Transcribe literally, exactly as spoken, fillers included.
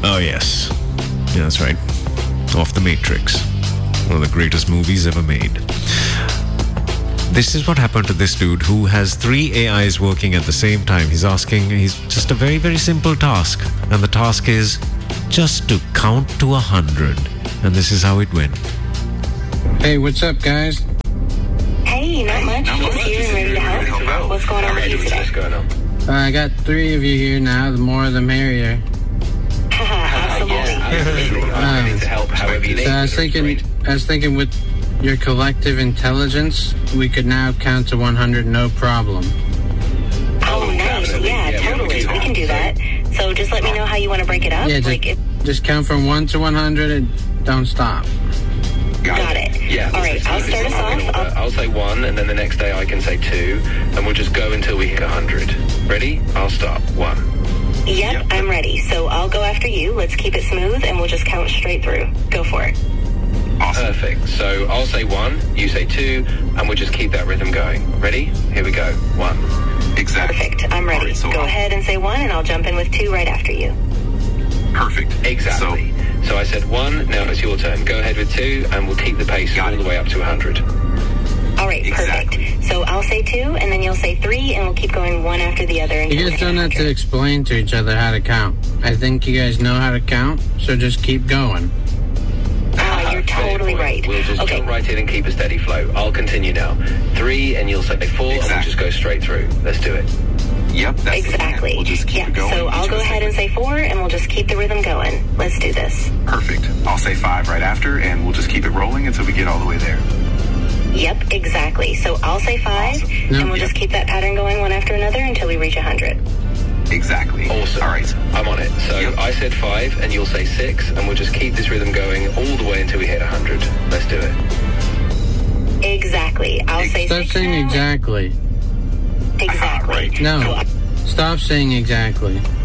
Oh, yes. Yeah, that's right. Off the Matrix. One of the greatest movies ever made. This is what happened to this dude who has three A Is working at the same time. He's asking, he's just a very, very simple task. And the task is just to count to a hundred. And this is how it went. Hey, what's up, guys? Hey, not much. Not Just much. here and ready to help. What's going on with you today? What's going on? Uh, I got three of you here now. The more, the merrier. Absolutely. Absolutely. I'm ready to help however you need. So I was thinking, I was thinking with your collective intelligence, we could now count to one hundred no problem. Oh, nice. definitely. Yeah, Yeah, we totally. can We can do that. So just let me know how you want to break it up. Yeah, just, like if, just count from one to one hundred and don't stop. Got it. Yeah. All right, I'll start us off. I'll- I'll say one, and then the next day I can say two, and we'll just go until we hit one hundred. Ready? I'll start. One. Yep, Yep. I'm ready. So I'll go after you. Let's keep it smooth, and we'll just count straight through. Go for it. Awesome. Perfect. So I'll say one, you say two, and we'll just keep that rhythm going. Ready? Here we go. One. Exactly. Perfect. I'm ready. All right, so go I'll- ahead and say one, and I'll jump in with two right after you. Perfect. Exactly. So, so I said one, now it's your turn. Go ahead with two, and we'll keep the pace Got all it. the way up to one hundred. All right, Exactly. perfect. So I'll say two, and then you'll say three, and we'll keep going one after the other. until You we guys hit don't have to one hundred. explain to each other how to count. I think you guys know how to count, so just keep going. Ah, you're Fair totally point. right. We'll just Okay. jump right in and keep a steady flow. I'll continue now. Three, and you'll say four, and we'll Exactly. just go straight through. Let's do it. Yep, that's the plan. Exactly. We'll just keep yeah. it going. So I'll Each go of us ahead take and say four, and we'll just keep the rhythm going. Let's do this. Perfect. I'll say five right after, and we'll just keep it rolling until we get all the way there. Yep, exactly. So I'll say five, Awesome. and No, we'll yep. just keep that pattern going one after another until we reach one hundred. Exactly. Awesome. All right. I'm on it. So Yep. I said five, and you'll say six, and we'll just keep this rhythm going all the way until we hit one hundred. Let's do it. Exactly. I'll say Stop six saying now. exactly. Exactly. right. No. So, Stop saying exactly.